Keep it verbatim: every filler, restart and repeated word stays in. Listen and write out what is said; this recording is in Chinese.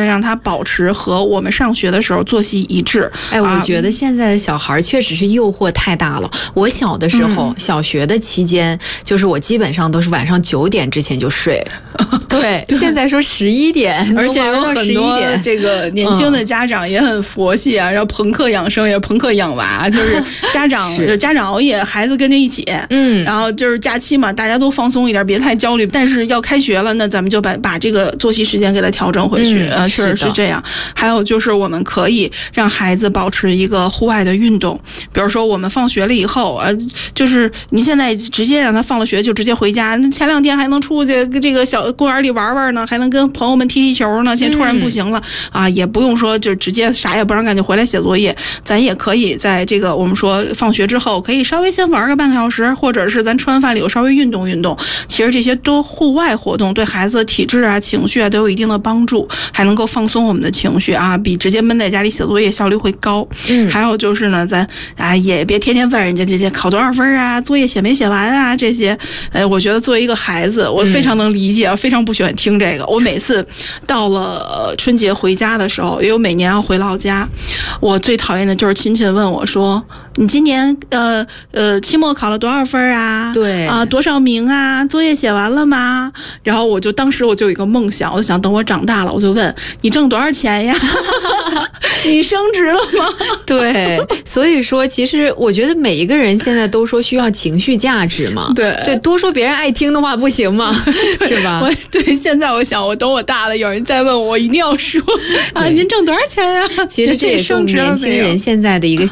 让他保持和我们上学的时候作息一致。 哎，我觉得现在的小孩确实是诱惑太大了。我小的时候，嗯、小学的期间，就是我基本上都是晚上九点之前就睡。对，对现在说十一点， 而且有很多这个年轻的家长也很佛系啊，然后朋克养生也朋克养娃，就是家长就家长熬夜，孩子跟着一起，嗯，然后就是假期嘛，大家都放松一点，别太焦虑。但是要开学了，那咱们就把把这个作息时间给它调整回去，嗯、呃，确实是这样。还有就是我们可以让孩子保持一个户外的运动，比如说我们放学了以后，呃，就是你现在直接让他放了学就直接回家，那前两天还能出去这个小公园里玩玩呢，还能跟朋友们踢踢球呢，现在突然不行了、嗯、啊，也不用说就直接啥也不让干就回来写作业，咱也可以在这个我们说放学之后可以稍微先玩个半个小时，或者是咱吃完饭里有稍微运动运动。其实这些多户外活动对孩子的体质啊、情绪啊都有一定的帮助，还能够放松我们的情绪啊，比直接闷在家里写作业效率会高。嗯，还有就是呢，咱啊也别天天问人家这些考多少分啊，作业写没写完啊这些。呃，我觉得作为一个孩子，我非常能理解，嗯、非常不喜欢听这个。我每次到了春节回家的时候，因为我每年要回老家，我最讨厌的就是亲戚问我说：“你今年呃呃期末考了多少分啊？对啊、呃，多少名啊？作业写完了吗？”然后我就当时我就有一个梦想，我就想等我长大了，我就问你挣多少钱呀？你升职了吗？ 对，所以说其实我觉得每一个人现在都说需要情绪价值嘛，对对，多说别人爱听的话不行吗？是吧？ 我对，现在我想，我等我大了，有人再问我，我一定要说啊，您挣多少钱呀？ 其实这也是我们年轻人现在的一个